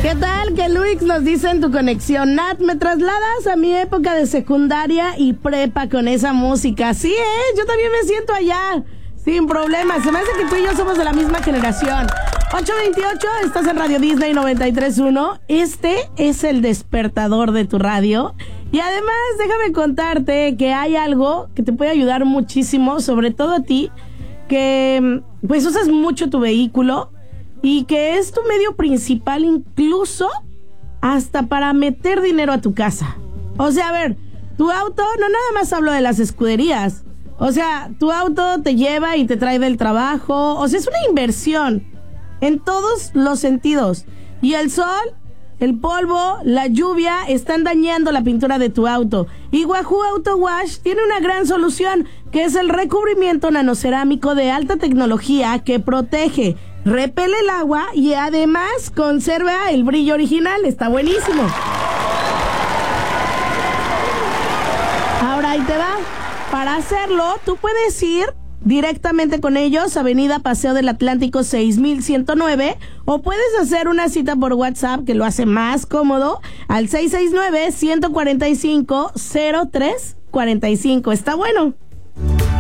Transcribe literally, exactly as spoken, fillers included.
¿Qué tal? Que Luis nos dice en tu conexión, Nat, me trasladas a mi época de secundaria y prepa con esa música. Sí, ¿eh? Yo también me siento allá, sin problema. Se me hace que tú y yo somos de la misma generación. ocho veintiocho, estás en Radio Disney noventa y tres punto uno. Este es el despertador de tu radio. Y además, déjame contarte que hay algo que te puede ayudar muchísimo, sobre todo a ti, que pues usas mucho tu vehículo y que es tu medio principal incluso hasta para meter dinero a tu casa. O sea, a ver, tu auto, no nada más hablo de las escuderías. O sea, tu auto te lleva y te trae del trabajo. O sea, es una inversión en todos los sentidos. Y el sol, el polvo, la lluvia están dañando la pintura de tu auto. Y Wahoo Auto Wash tiene una gran solución, que es el recubrimiento nanocerámico de alta tecnología que protege, repele el agua y además conserva el brillo original. Está buenísimo. Ahora ahí te va. Para hacerlo, tú puedes ir directamente con ellos, Avenida Paseo del Atlántico seis mil ciento nueve, o puedes hacer una cita por WhatsApp, que lo hace más cómodo, al seis seis nueve, uno cuatro cinco, cero tres cuatro cinco. Está bueno.